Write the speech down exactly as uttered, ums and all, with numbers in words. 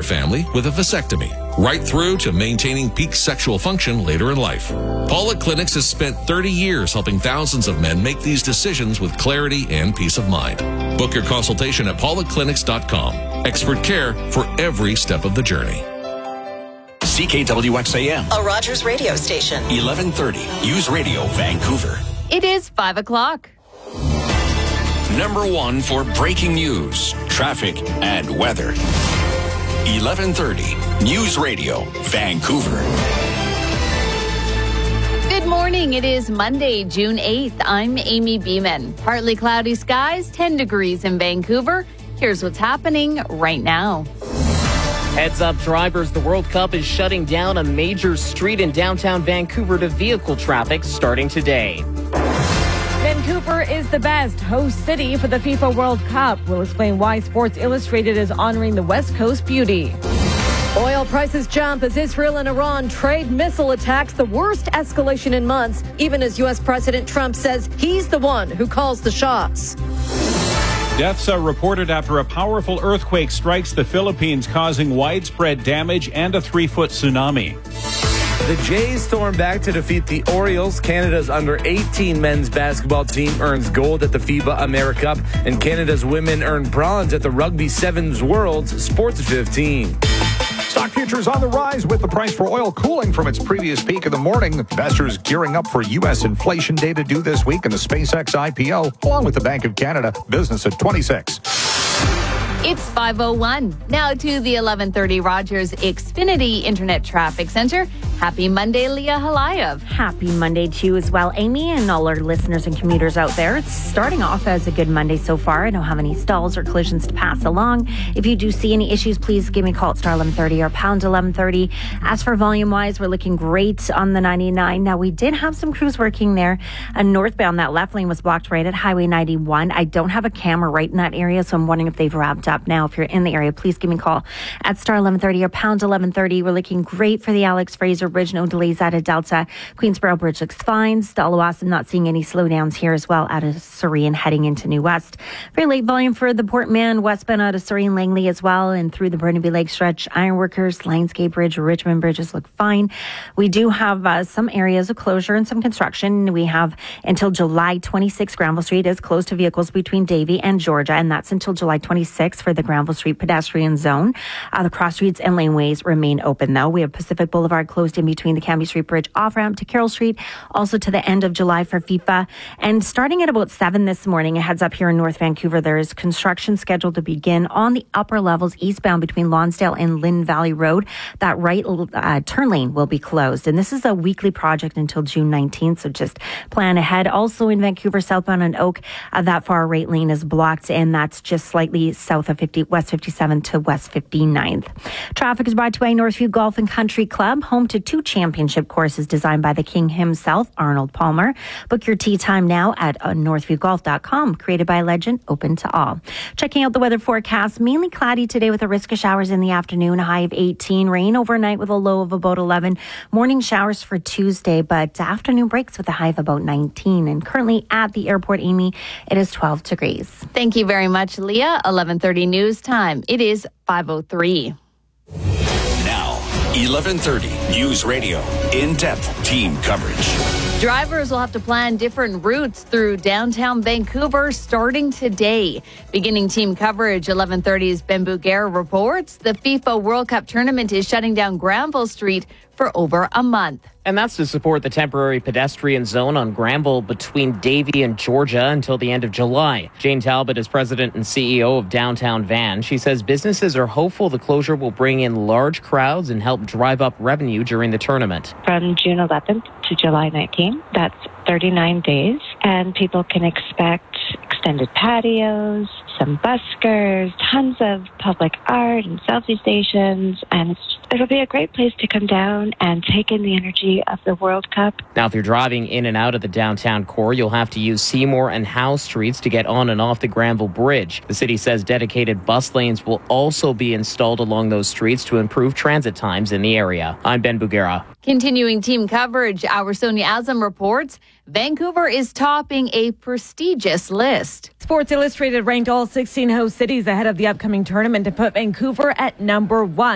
family with a vasectomy, right through to maintaining peak sexual function later in life. Paula Clinics has spent thirty years helping thousands of men make these decisions with clarity and peace of mind. Book your consultation at paula clinics dot com. Expert care for every step of the journey. C K W X A M, a Rogers radio station. eleven thirty, News Radio, Vancouver. It is five o'clock. Number one for breaking news, traffic, and weather. eleven thirty, News Radio, Vancouver. Good morning. It is Monday, June eighth. I'm Amy Beeman. Partly cloudy skies, ten degrees in Vancouver. Here's what's happening right now. Heads up, drivers. The World Cup is shutting down a major street in downtown Vancouver to vehicle traffic starting today. Vancouver is the best host city for the FIFA World Cup. We'll explain why Sports Illustrated is honoring the West Coast beauty. Oil prices jump as Israel and Iran trade missile attacks, the worst escalation in months, even as U S President Trump says he's the one who calls the shots. Deaths are reported after a powerful earthquake strikes the Philippines, causing widespread damage and a three-foot tsunami. The Jays storm back to defeat the Orioles. Canada's under eighteen men's basketball team earns gold at the FIBA AmeriCup, and Canada's women earn bronze at the Rugby Sevens Worlds Sports fifteen. Stock futures on the rise with the price for oil cooling from its previous peak in the morning. Investors gearing up for U S inflation data due this week in the SpaceX I P O, along with the Bank of Canada. Business at twenty-six. It's five oh one. Now to the eleven thirty Rogers Xfinity Internet Traffic Center. Happy Monday, Leah Halayev. Happy Monday to you as well, Amy, and all our listeners and commuters out there. It's starting off as a good Monday so far. I don't have any stalls or collisions to pass along. If you do see any issues, please give me a call at star eleven thirty or pound eleven thirty. As for volume-wise, we're looking great on the ninety-nine. Now, we did have some crews working there. Uh, northbound, that left lane was blocked right at Highway ninety-one. I don't have a camera right in that area, so I'm wondering if they've wrapped up now. If you're in the area, please give me a call at star eleven thirty or pound eleven thirty. We're looking great for the Alex Fraser Bridge. No delays out of Delta. Queensboro Bridge looks fine. Stalawass, I'm not seeing any slowdowns here as well out of Surrey and heading into New West. Very late volume for the Port Mann westbound out of Surrey and Langley as well, and through the Burnaby Lake stretch. Ironworkers, Lionsgate Bridge, Richmond Bridges look fine. We do have uh, some areas of closure and some construction. We have until July twenty-sixth. Granville Street is closed to vehicles between Davie and Georgia, and that's until July twenty-sixth for the Granville Street pedestrian zone. Uh, the cross streets and laneways remain open, though. We have Pacific Boulevard closed in between the Cambie Street Bridge off-ramp to Carroll Street, also to the end of July for FIFA. And starting at about seven this morning, a heads up here in North Vancouver, there is construction scheduled to begin on the upper levels eastbound between Lonsdale and Lynn Valley Road. That right uh, turn lane will be closed. And this is a weekly project until June nineteenth, so just plan ahead. Also in Vancouver, southbound on Oak, uh, that far right lane is blocked, and that's just slightly south of fifty, West fifty-seventh to West fifty-ninth. Traffic is brought to you by Northview Golf and Country Club, home to two championship courses designed by the king himself, Arnold Palmer. Book your tee time now at uh, northview golf dot com. Created by a legend, open to all. Checking out the weather forecast, mainly cloudy today with a risk of showers in the afternoon, a high of eighteen. Rain overnight with a low of about eleven. Morning showers for Tuesday, but afternoon breaks with a high of about nineteen. And currently at the airport, Amy, it is twelve degrees. Thank you very much, Leah. eleven thirty news time. It is five oh three. Now, eleven thirty News Radio, in-depth team coverage. Drivers will have to plan different routes through downtown Vancouver starting today. Beginning team coverage, eleven thirty's Ben Bouguer reports the FIFA World Cup tournament is shutting down Granville Street for over a month. And that's to support the temporary pedestrian zone on Granville between Davie and Georgia until the end of July. Jane Talbot is president and C E O of Downtown Van. She says businesses are hopeful the closure will bring in large crowds and help drive up revenue during the tournament. From June eleventh to July nineteenth, that's thirty-nine days, and people can expect extended patios, some buskers, tons of public art and selfie stations, and it's, it'll be a great place to come down and take in the energy of the World Cup. Now, if you're driving in and out of the downtown core, you'll have to use Seymour and Howe streets to get on and off the Granville Bridge. The city says dedicated bus lanes will also be installed along those streets to improve transit times in the area. I'm Ben Bouguera. Continuing team coverage, our Sonia Azam reports Vancouver is topping a prestigious list. Sports Illustrated ranked all sixteen host cities ahead of the upcoming tournament to put Vancouver at number one.